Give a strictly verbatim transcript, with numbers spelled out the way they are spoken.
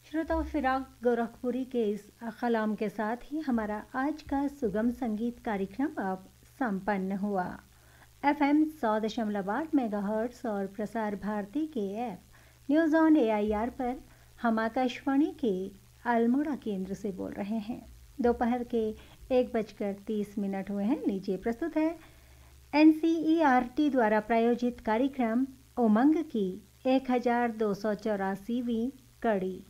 श्रोताओं, फिराक गोरखपुरी के इस कलाम के साथ ही हमारा आज का सुगम संगीत कार्यक्रम अब संपन्न हुआ। एफएम सौ दशमलव आठ मेगा हर्ट्स और प्रसार भारती के ऐप न्यूज़ ऑन एआईआर पर हम आकाशवाणी के अल्मोड़ा केंद्र से बोल रहे हैं। दोपहर के एक बजकर तीस मिनट हुए हैं। लीजिए प्रस्तुत है एनसीईआरटी द्वारा प्रायोजित कार्यक्रम उमंग की एक हजार दो सौ चौरासीवीं कड़ी।